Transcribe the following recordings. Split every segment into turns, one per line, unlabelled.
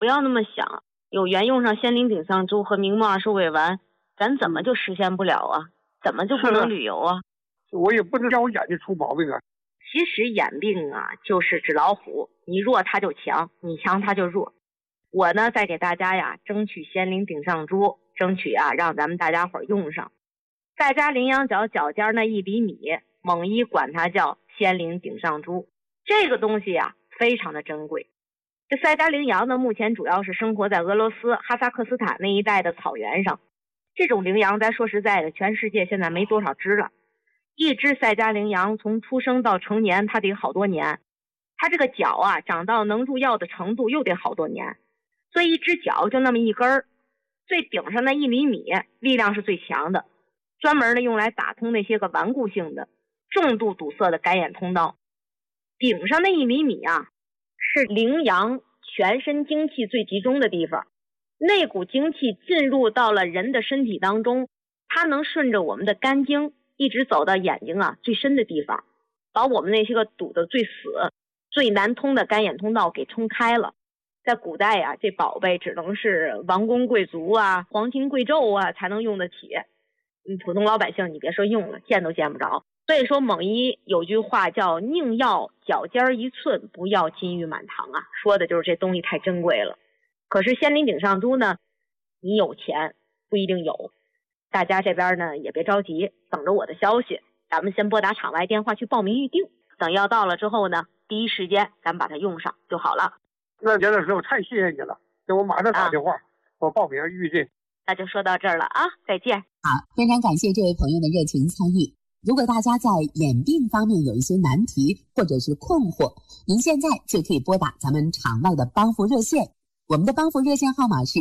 不要那么想，有缘用上仙灵顶上珠和明目二兽尾丸，咱怎么就实现不了啊？怎么就不能旅游啊？
我也不能让我眼睛出毛病啊。
其实眼病啊，就是纸老虎，你弱它就强，你强它就弱。我呢，再给大家呀争取仙灵顶上珠，争取啊让咱们大家伙用上。再加羚羊角脚尖那1厘米，蒙医管它叫仙灵顶上珠。这个东西啊非常的珍贵。这赛加羚羊呢，目前主要是生活在俄罗斯哈萨克斯坦那一带的草原上。这种羚羊咱说实在的，全世界现在没多少只了。一只赛加羚羊从出生到成年，它得好多年。它这个角啊长到能入药的程度又得好多年。所以一只角就那么一根儿，最顶上那1厘米力量是最强的，专门的用来打通那些个顽固性的重度堵塞的干眼通道。顶上那1厘米啊，是羚羊全身精气最集中的地方。那股精气进入到了人的身体当中，它能顺着我们的肝经一直走到眼睛啊最深的地方，把我们那些个堵得最死最难通的干眼通道给冲开了。在古代啊，这宝贝只能是王公贵族啊、皇亲贵胄啊才能用得起，普通老百姓你别说用了，见都见不着。所以说蒙医有句话叫宁要脚尖1寸，不要金玉满堂啊，说的就是这东西太珍贵了。可是仙灵顶上珠呢，你有钱不一定有。大家这边呢也别着急，等着我的消息，咱们先拨打场外电话去报名预定，等药到了之后呢，第一时间咱把它用上就好了。
那田老师，我太谢谢你了，那我马上打电话，我报名预定。
那就说到这儿了啊，再见。
好，非常感谢这位朋友的热情参与。如果大家在眼病方面有一些难题或者是困惑，您现在就可以拨打咱们场外的帮扶热线，我们的帮扶热线号码是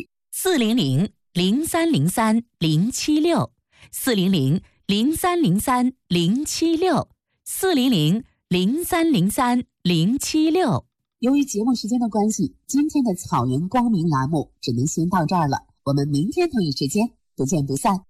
400-303-076，400-303-076。
由于节目时间的关系，今天的草原光明栏目只能先到这儿了，我们明天同一时间不见不散。